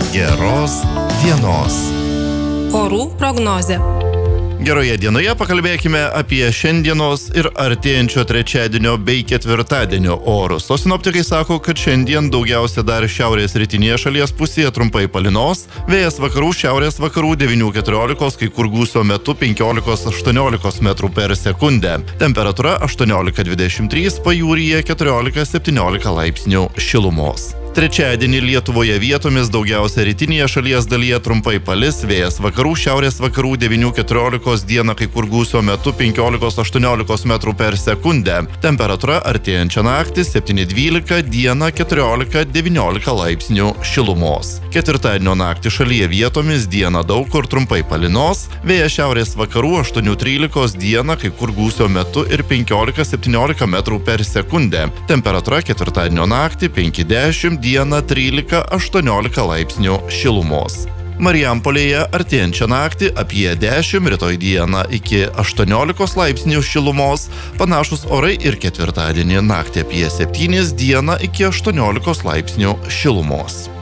Geros dienos. Orų prognozė. Geroje dienoje pakalbėkime apie šiandienos ir artėjančio trečiadienio bei ketvirtadienio orus. O sinoptikai sako, kad šiandien daugiausia dar šiaurės rytinėje šalies pusėje trumpai palynos, vėjas vakarų šiaurės vakarų 9–14, kai kur gūsio metu 15–18 metrų per sekundę. Temperatūra 18–23, pajūryje 14–17 laipsnių šilumos. Trečiadienį Lietuvoje vietomis daugiausia rytinėje šalies dalyje trumpai palis, vėjas vakarų šiaurės vakarų 9–14, dieną kai kur gūsio metu 15–18 metrų per sekundę. Temperatūra artėjančią naktį 7–12, dieną 14–19 laipsnių šilumos. Ketvirtadienio naktį šalyje vietomis dieną daug kur trumpai palynos, vėjas šiaurės vakarų 8–13, dieną kai kur gūsio metu ir 15–17 metrų per sekundę. Temperatūra ketvirtadienio naktį 5–10, dieną 13–18 laipsnių šilumos. Marijampolėje artėjančią naktį apie 10, rytoj dieną iki 18 laipsnių šilumos, panašus orai ir ketvirtadienį naktį apie 7, dieną iki 18 laipsnių šilumos.